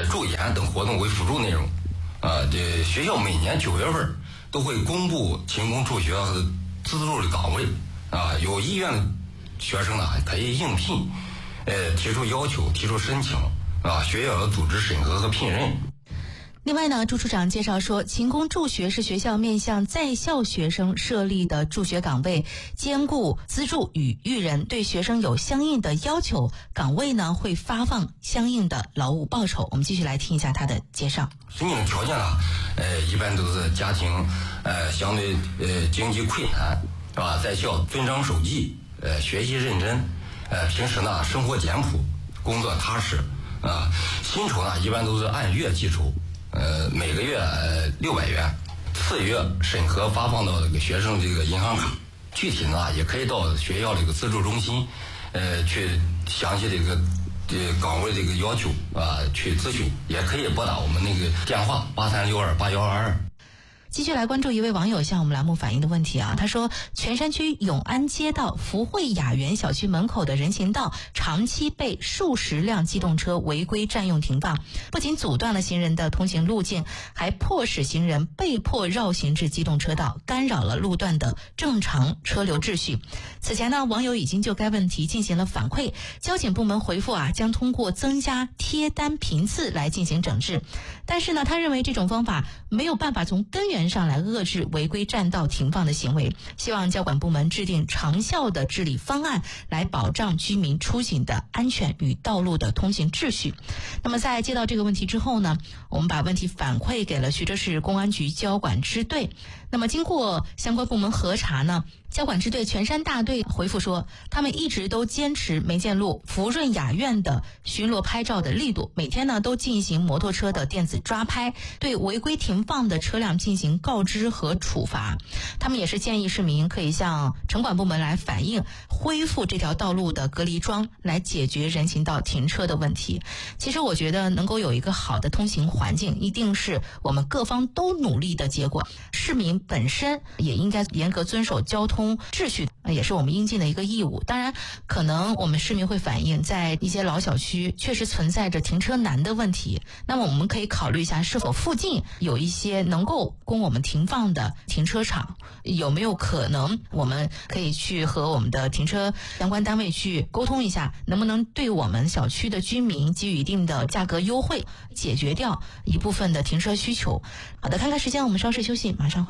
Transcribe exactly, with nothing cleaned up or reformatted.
助研等活动为辅助内容。啊，这学校每年九月份都会公布勤工助学和自助的岗位，啊，有意愿的学生呢可以应聘，呃，提出要求，提出申请，啊，学校要组织审核和聘任。 另外呢，朱处长介绍说，勤工助学是学校面向在校学生设立的助学岗位，兼顾资助与育人，对学生有相应的要求，岗位呢会发放相应的劳务报酬。我们继续来听一下他的介绍。 申请条件呢，呃，一般都是家庭呃相对呃经济困难，是吧？在校遵章守纪，呃，学习认真，呃，平时呢生活简朴，工作踏实，啊，薪酬呢一般都是按月计酬。呃，每个月呃六百元，次月审核发放到这个学生这个银行卡。具体呢，也可以到学校这个资助中心，呃，去详细这个这个岗位这个要求啊、呃、去咨询，也可以拨打我们那个电话八三六二八幺二二。 继续来关注一位网友向我们栏目反映的问题啊，他说，全山区永安街道福汇雅园小区门口的人行道长期被数十辆机动车违规占用停放，不仅阻断了行人的通行路径，还迫使行人被迫绕行至机动车道，干扰了路段的正常车流秩序。此前呢，网友已经就该问题进行了反馈，交警部门回复啊，将通过增加贴单频次来进行整治。但是呢，他认为这种方法没有办法从根源上来遏制违规占道停放的行为，希望交管部门制定长效的治理方案，来保障居民出行的安全与道路的通行秩序。那么在接到这个问题之后呢，我们把问题反馈给了徐州市公安局交管支队。那么经过相关部门核查呢，交管支队全山大队回复说，他们一直都坚持梅建路福润雅苑的巡逻拍照的力度，每天呢都进行摩托车的电子抓拍，对违规停放的车辆进行告知和处罚。他们也是建议市民可以向城管部门来反映，恢复这条道路的隔离桩，来解决人行道停车的问题。其实我觉得能够有一个好的通行环境，一定是我们各方都努力的结果。市民本身也应该严格遵守交通秩序，也是我们应尽的一个义务。当然，可能我们市民会反映，在一些老小区确实存在着停车难的问题，那么我们可以考虑一下，是否附近有一些能够供我们停放的停车场，有没有可能我们可以去和我们的停车相关单位去沟通一下，能不能对我们小区的居民给予一定的价格优惠，解决掉一部分的停车需求。好的，看看时间，我们稍事休息，马上回来。